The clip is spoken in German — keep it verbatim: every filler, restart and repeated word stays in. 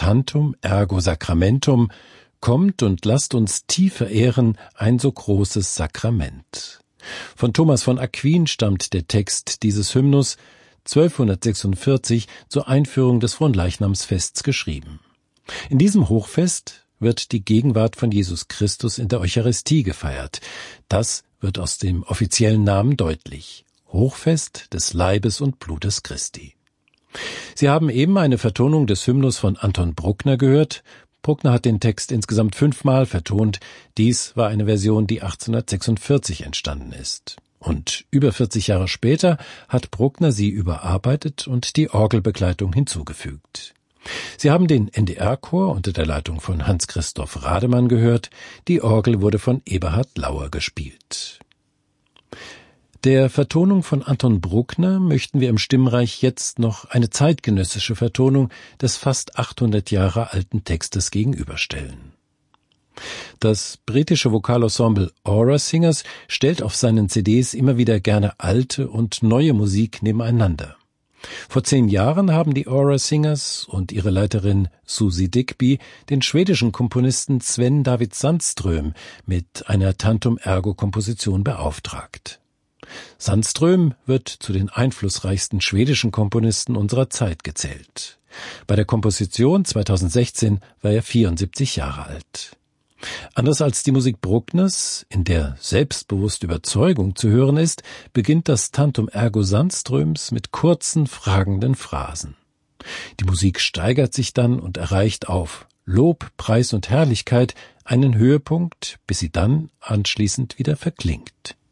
Tantum ergo Sacramentum, kommt und lasst uns tief verehren ein so großes Sakrament. Von Thomas von Aquin stammt der Text dieses Hymnus, zwölfhundertsechsundvierzig zur Einführung des Fronleichnamsfests geschrieben. In diesem Hochfest wird die Gegenwart von Jesus Christus in der Eucharistie gefeiert. Das wird aus dem offiziellen Namen deutlich: Hochfest des Leibes und Blutes Christi. Sie haben eben eine Vertonung des Hymnus von Anton Bruckner gehört. Bruckner hat den Text insgesamt fünfmal vertont. Dies war eine Version, die achtzehnhundertsechsundvierzig entstanden ist. Und über vierzig Jahre später hat Bruckner sie überarbeitet und die Orgelbegleitung hinzugefügt. Sie haben den N D R-Chor unter der Leitung von Hans-Christoph Rademann gehört. Die Orgel wurde von Eberhard Lauer gespielt. Der Vertonung von Anton Bruckner möchten wir im Stimmreich jetzt noch eine zeitgenössische Vertonung des fast achthundert Jahre alten Textes gegenüberstellen. Das britische Vokalensemble Aura Singers stellt auf seinen C Ds immer wieder gerne alte und neue Musik nebeneinander. Vor zehn Jahren haben die Aura Singers und ihre Leiterin Susie Digby den schwedischen Komponisten Sven David Sandström mit einer Tantum ergo Komposition beauftragt. Sandström wird zu den einflussreichsten schwedischen Komponisten unserer Zeit gezählt. Bei der Komposition zweitausendsechzehn war er vierundsiebzig Jahre alt. Anders als die Musik Bruckners, in der selbstbewusste Überzeugung zu hören ist, beginnt das Tantum ergo Sandströms mit kurzen, fragenden Phrasen. Die Musik steigert sich dann und erreicht auf Lob, Preis und Herrlichkeit einen Höhepunkt, bis sie dann anschließend wieder verklingt.